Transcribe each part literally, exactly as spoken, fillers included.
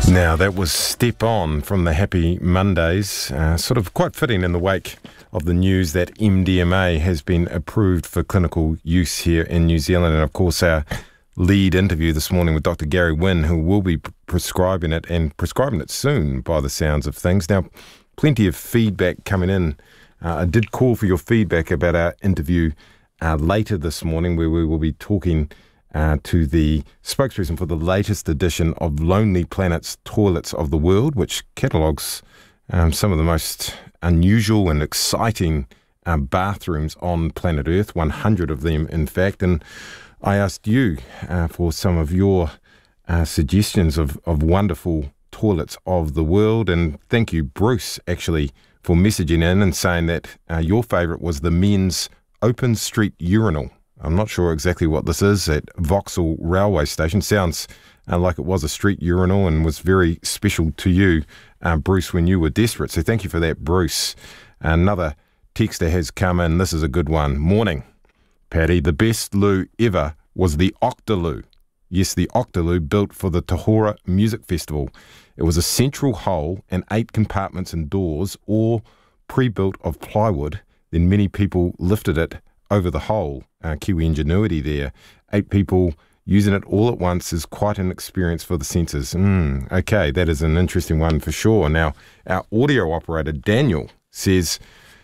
Now, that was Step On from the Happy Mondays, uh, sort of quite fitting in the wake of the news that M D M A has been approved for clinical use here in New Zealand. And of course, our lead interview this morning with Doctor Gary Wynne, who will be prescribing it and prescribing it soon by the sounds of things. Now, plenty of feedback coming in. Uh, I did call for your feedback about our interview uh, later this morning, where we will be talking Uh, to the spokesperson for the latest edition of Lonely Planet's Toilets of the World, which catalogues um, some of the most unusual and exciting uh, bathrooms on planet Earth, one hundred of them, in fact. And I asked you uh, for some of your uh, suggestions of, of wonderful toilets of the world. And thank you, Bruce, actually, for messaging in and saying that uh, your favourite was the men's open street urinal. I'm not sure exactly what this is at Vauxhall Railway Station. Sounds uh, like it was a street urinal and was very special to you, uh, Bruce, when you were desperate. So thank you for that, Bruce. Another texter has come in. This is a good one. Morning, Paddy. The best loo ever was the Octaloo. Yes, the Octaloo, built for the Tahora Music Festival. It was a central hole and eight compartments and doors, all pre-built of plywood. Then many people lifted it over the hole. Uh, Kiwi ingenuity there. Eight people using it all at once is quite an experience for the senses. Mm, okay, that is an interesting one for sure. Now, our audio operator, Daniel, says,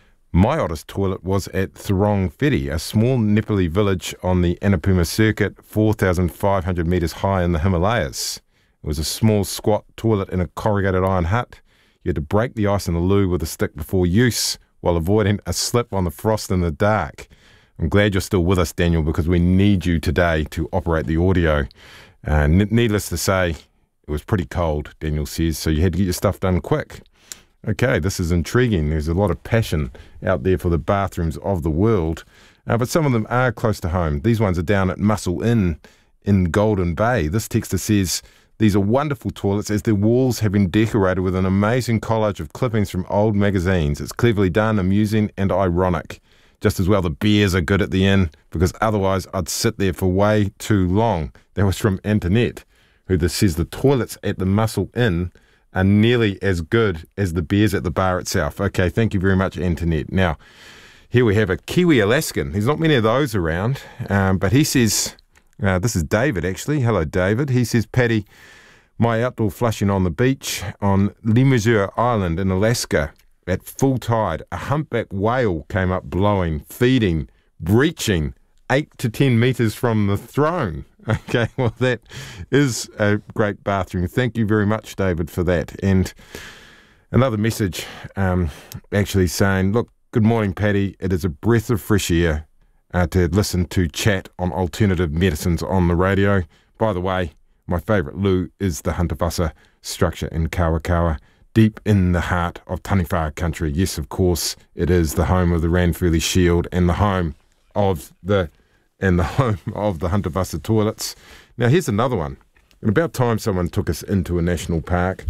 my oddest toilet was at Thorong Ferry, a small Nepali village on the Annapurna circuit, four thousand five hundred metres high in the Himalayas. It was a small squat toilet in a corrugated iron hut. You had to break the ice in the loo with a stick before use, while avoiding a slip on the frost in the dark. I'm glad you're still with us, Daniel, because we need you today to operate the audio. Uh, n- needless to say, it was pretty cold, Daniel says, so you had to get your stuff done quick. Okay, this is intriguing. There's a lot of passion out there for the bathrooms of the world, uh, but some of them are close to home. These ones are down at Muscle Inn in Golden Bay. This texter says, these are wonderful toilets as their walls have been decorated with an amazing collage of clippings from old magazines. It's cleverly done, amusing and ironic. Just as well the beers are good at the inn, because otherwise I'd sit there for way too long. That was from Antoinette, who says the toilets at the Muscle Inn are nearly as good as the beers at the bar itself. Okay, thank you very much, Antoinette. Now, here we have a Kiwi Alaskan. There's not many of those around, um, but he says, uh, this is David actually. Hello, David. He says, Paddy, my outdoor flushing on the beach on Lemessurier Island in Alaska, at full tide, a humpback whale came up blowing, feeding, breaching, eight to ten metres from the throne. Okay, well, that is a great bathroom. Thank you very much, David, for that. And another message um, actually saying, look, good morning, Paddy. It is a breath of fresh air uh, to listen to chat on alternative medicines on the radio. By the way, my favourite loo is the Huntavasa structure in Kawakawa, deep in the heart of Taniwha country. Yes, of course, it is the home of the Ranfurly Shield and the home of the and the home of the Huntavasa toilets. Now, here's another one. And about time someone took us into a national park.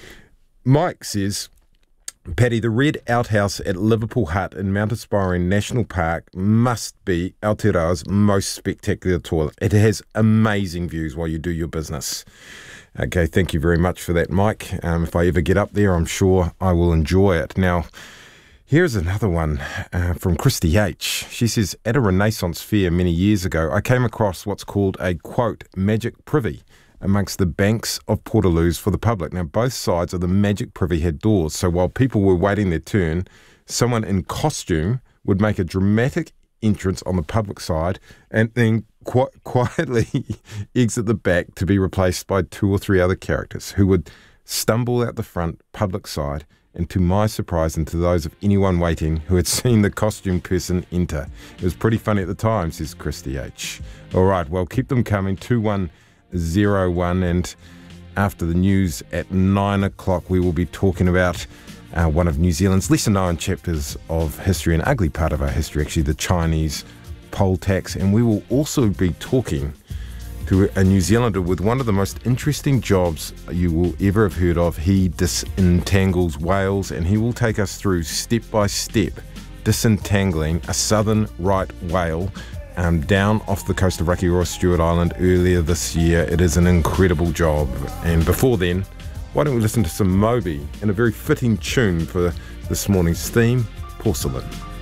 Mike says, Paddy, the red outhouse at Liverpool Hut in Mount Aspiring National Park must be Aotearoa's most spectacular toilet. It has amazing views while you do your business. Okay, thank you very much for that, Mike. Um, if I ever get up there, I'm sure I will enjoy it. Now, here's another one uh, from Christy H. She says, at a Renaissance fair many years ago, I came across what's called a, quote, magic privy amongst the banks of portaloos for the public. Now, both sides of the magic privy had doors, so while people were waiting their turn, someone in costume would make a dramatic entrance on the public side and then Qu- quietly exit the back to be replaced by two or three other characters who would stumble out the front public side, and to my surprise and to those of anyone waiting who had seen the costume person enter. It was pretty funny at the time, says Christy H. All right, well, keep them coming, two one zero one, and after the news at nine o'clock we will be talking about uh, one of New Zealand's lesser known chapters of history, an ugly part of our history actually, the Chinese poll tax, and we will also be talking to a New Zealander with one of the most interesting jobs you will ever have heard of. He disentangles whales, and he will take us through step by step disentangling a southern right whale um, down off the coast of Rakiura Stewart Island earlier this year. It is an incredible job, and before then why don't we listen to some Moby and a very fitting tune for this morning's theme, Porcelain.